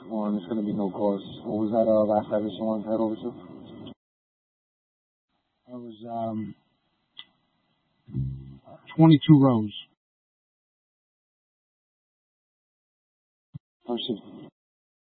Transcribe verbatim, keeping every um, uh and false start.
Well, there's going to be no course. What was that uh, last address you wanted to head over to? It was um, twenty-two rows. First shift.